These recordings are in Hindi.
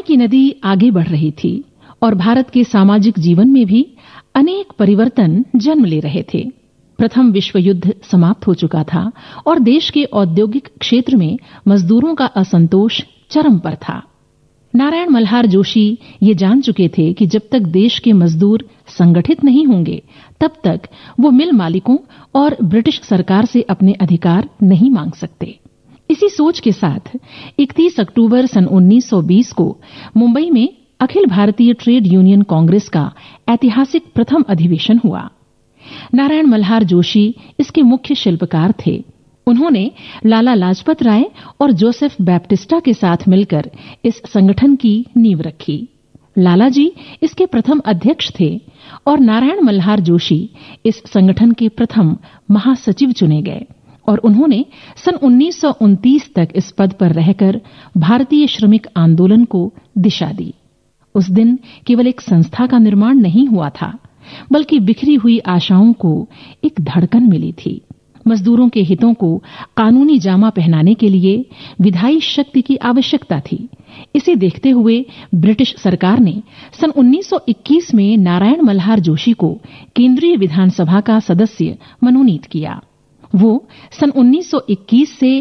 की नदी आगे बढ़ रही थी और भारत के सामाजिक जीवन में भी अनेक परिवर्तन जन्म ले रहे थे। प्रथम विश्व युद्ध समाप्त हो चुका था और देश के औद्योगिक क्षेत्र में मजदूरों का असंतोष चरम पर था। नारायण मल्हार जोशी ये जान चुके थे कि जब तक देश के मजदूर संगठित नहीं होंगे तब तक वो मिल मालिकों और ब्रिटिश सरकार से अपने अधिकार नहीं मांग सकते। इसी सोच के साथ 31 अक्टूबर सन 1920 को मुंबई में अखिल भारतीय ट्रेड यूनियन कांग्रेस का ऐतिहासिक प्रथम अधिवेशन हुआ। नारायण मल्हार जोशी इसके मुख्य शिल्पकार थे। उन्होंने लाला लाजपत राय और जोसेफ बैप्टिस्टा के साथ मिलकर इस संगठन की नींव रखी। लाला जी इसके प्रथम अध्यक्ष थे और नारायण मल्हार जोशी इस संगठन के प्रथम महासचिव चुने गए और उन्होंने सन 1929 तक इस पद पर रहकर भारतीय श्रमिक आंदोलन को दिशा दी। उस दिन केवल एक संस्था का निर्माण नहीं हुआ था, बल्कि बिखरी हुई आशाओं को एक धड़कन मिली थी। मजदूरों के हितों को कानूनी जामा पहनाने के लिए विधायी शक्ति की आवश्यकता थी। इसे देखते हुए ब्रिटिश सरकार ने सन 1921 में नारायण मल्हार जोशी को केंद्रीय विधानसभा का सदस्य मनोनीत किया। वो सन 1921 से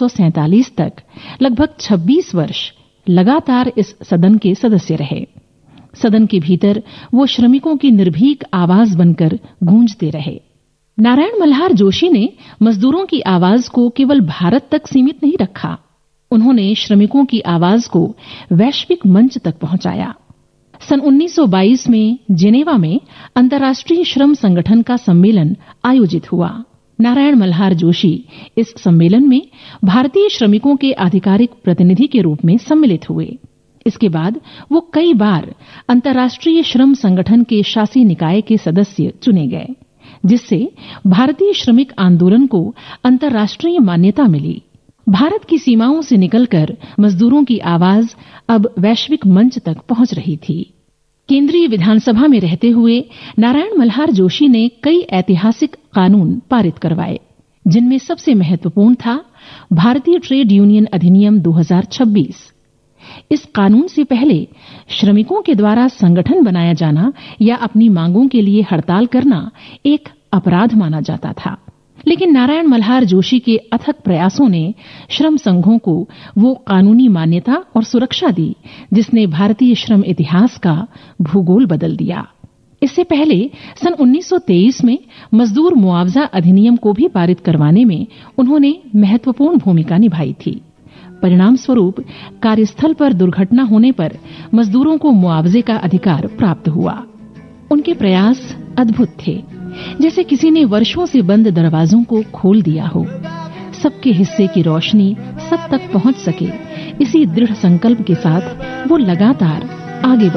1947 तक लगभग 26 वर्ष लगातार इस सदन के सदस्य रहे। सदन के भीतर वो श्रमिकों की निर्भीक आवाज बनकर गूंजते रहे। नारायण मल्हार जोशी ने मजदूरों की आवाज को केवल भारत तक सीमित नहीं रखा, उन्होंने श्रमिकों की आवाज को वैश्विक मंच तक पहुंचाया। सन 1922 में जेनेवा में अंतर्राष्ट्रीय श्रम संगठन का सम्मेलन आयोजित हुआ। नारायण मल्हार जोशी इस सम्मेलन में भारतीय श्रमिकों के आधिकारिक प्रतिनिधि के रूप में सम्मिलित हुए। इसके बाद वो कई बार अंतर्राष्ट्रीय श्रम संगठन के शासी निकाय के सदस्य चुने गए, जिससे भारतीय श्रमिक आंदोलन को अंतर्राष्ट्रीय मान्यता मिली। भारत की सीमाओं से निकलकर मजदूरों की आवाज अब वैश्विक मंच तक पहुंच रही थी। केंद्रीय विधानसभा में रहते हुए नारायण मल्हार जोशी ने कई ऐतिहासिक कानून पारित करवाए, जिनमें सबसे महत्वपूर्ण था भारतीय ट्रेड यूनियन अधिनियम 2026। इस कानून से पहले श्रमिकों के द्वारा संगठन बनाया जाना या अपनी मांगों के लिए हड़ताल करना एक अपराध माना जाता था, लेकिन नारायण मल्हार जोशी के अथक प्रयासों ने श्रम संघों को वो कानूनी मान्यता और सुरक्षा दी जिसने भारतीय श्रम इतिहास का भूगोल बदल दिया। इससे पहले सन 1923 में मजदूर मुआवजा अधिनियम को भी पारित करवाने में उन्होंने महत्वपूर्ण भूमिका निभाई थी। परिणाम स्वरूप कार्यस्थल पर दुर्घटना होने पर मजदूरों को मुआवजे का अधिकार प्राप्त हुआ। उनके प्रयास अद्भुत थे, जैसे किसी ने वर्षों से बंद दरवाजों को खोल दिया हो। सबके हिस्से की रोशनी सब तक पहुंच सके, इसी दृढ़ संकल्प के साथ वो लगातार आगे